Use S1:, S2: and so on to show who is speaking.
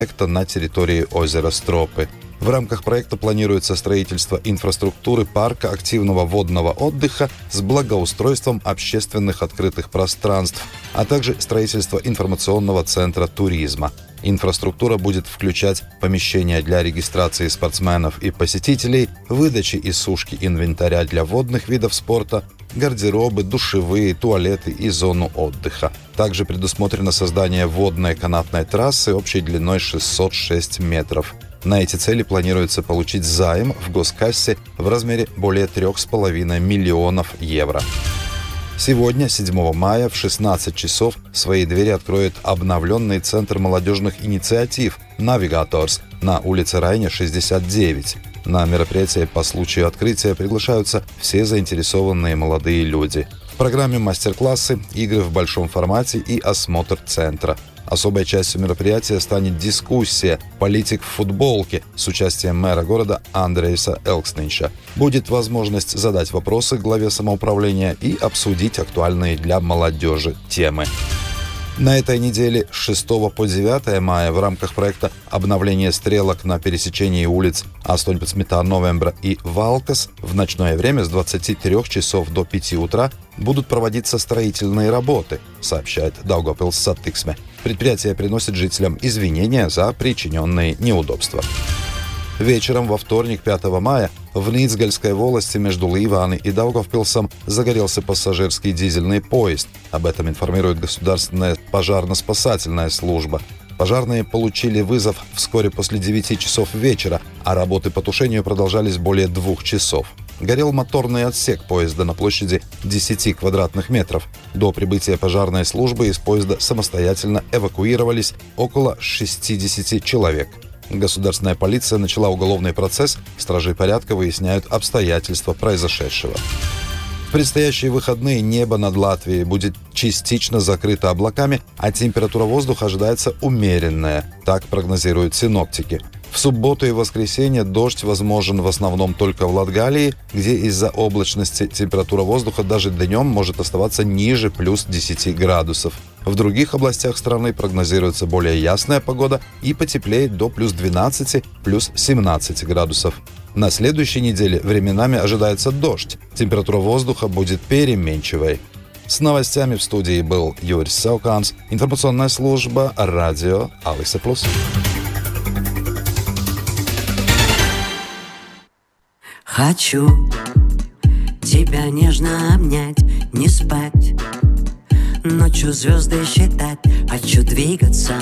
S1: проекта на территории озера Стропы. В рамках проекта планируется строительство инфраструктуры парка активного водного отдыха с благоустройством общественных открытых пространств, а также строительство информационного центра туризма. Инфраструктура будет включать помещения для регистрации спортсменов и посетителей, выдачи и сушки инвентаря для водных видов спорта, гардеробы, душевые, туалеты и зону отдыха. Также предусмотрено создание водной канатной трассы общей длиной 606 метров. На эти цели планируется получить займ в госкассе в размере более 3,5 миллионов евро. Сегодня, 7 мая, в 16 часов свои двери откроет обновленный Центр молодежных инициатив «Навигаторс» на улице Райне, 69. На мероприятие по случаю открытия приглашаются все заинтересованные молодые люди. В программе мастер-классы, игры в большом формате и осмотр центра. Особой частью мероприятия станет дискуссия «Политик в футболке» с участием мэра города Андрейса Элкснича. Будет возможность задать вопросы главе самоуправления и обсудить актуальные для молодежи темы. На этой неделе с 6 по 9 мая в рамках проекта «Обновление стрелок на пересечении улиц Астоньпецмитā-Новембра и Валкас» в ночное время с 23 часов до 5 утра будут проводиться строительные работы, сообщает Daugavpils Satiksme. Предприятие приносит жителям извинения за причиненные неудобства. Вечером во вторник, 5 мая, в Ницгальской волости между Līvāni и Daugavpilsом загорелся пассажирский дизельный поезд. Об этом информирует Государственная пожарно-спасательная служба. Пожарные получили вызов вскоре после 9 часов вечера, а работы по тушению продолжались более 2 часов. Горел моторный отсек поезда на площади 10 квадратных метров. До прибытия пожарной службы из поезда самостоятельно эвакуировались около 60 человек. Государственная полиция начала уголовный процесс, стражи порядка выясняют обстоятельства произошедшего. В предстоящие выходные небо над Латвией будет частично закрыто облаками, а температура воздуха ожидается умеренная, так прогнозируют синоптики. В субботу и воскресенье дождь возможен в основном только в Латгалии, где из-за облачности температура воздуха даже днем может оставаться ниже плюс 10 градусов. В других областях страны прогнозируется более ясная погода и потеплеет до плюс 12, плюс 17 градусов. На следующей неделе временами ожидается дождь. Температура воздуха будет переменчивой. С новостями в студии был Юрис Сауканс, информационная служба радио Алиса Плюс.
S2: Хочу тебя нежно обнять, не спать, ночью звезды считать, хочу двигаться